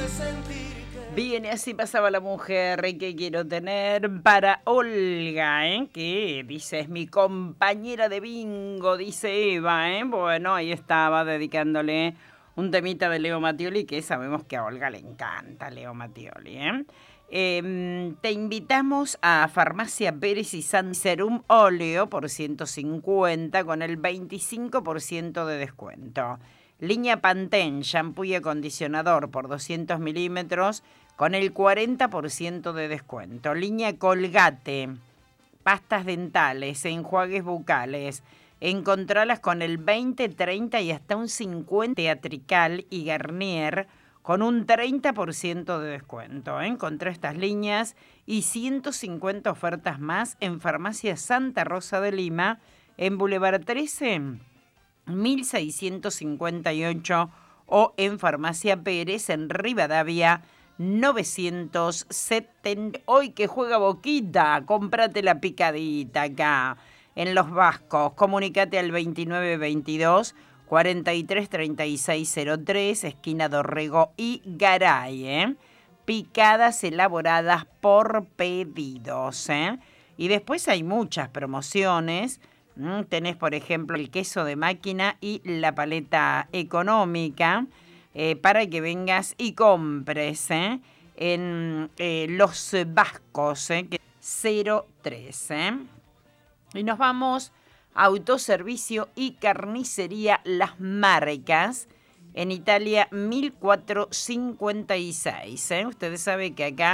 Bien, y así pasaba la mujer que quiero tener para Olga, que dice, es mi compañera de bingo, dice Eva, Bueno, ahí estaba dedicándole un temita de Leo Mattioli que sabemos que a Olga le encanta Leo Mattioli, te invitamos a Farmacia Pérez y San Serum Óleo por 150 con el 25% de descuento. Línea Pantene, shampoo y acondicionador por 200 milímetros con el 40% de descuento. Línea Colgate, pastas dentales, enjuagues bucales. Encontralas con el 20, 30 y hasta un 50% Teatrical y Garnier con un 30% de descuento. Encontré estas líneas y 150 ofertas más en Farmacia Santa Rosa de Lima, en Boulevard 13, 1658, o en Farmacia Pérez, en Rivadavia 970. Hoy que juega Boquita, cómprate la picadita acá en Los Vascos. Comunicate al 2922 43 36 03, esquina Dorrego y Garay, Picadas elaboradas por pedidos, Y después hay muchas promociones. Tenés, por ejemplo, el queso de máquina y la paleta económica, para que vengas y compres en Los Vascos, que 03. Y nos vamos a Autoservicio y Carnicería Las Marcas, en Italia 1456. Ustedes saben que acá